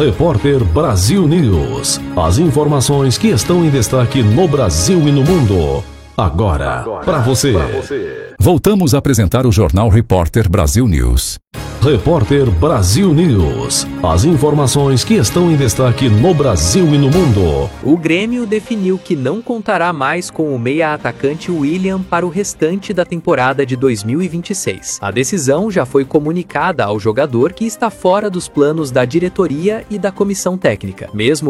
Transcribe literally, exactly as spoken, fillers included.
Repórter Brasil News. As informações que estão em destaque no Brasil e no mundo. Agora, Agora para você. você. Voltamos a apresentar o Jornal Repórter Brasil News. Repórter Brasil News. As informações que estão em destaque no Brasil e no mundo. O Grêmio definiu que não contará mais com o meia-atacante William para o restante da temporada de dois mil e vinte e seis. A decisão já foi comunicada ao jogador, que está fora dos planos da diretoria e da comissão técnica. Mesmo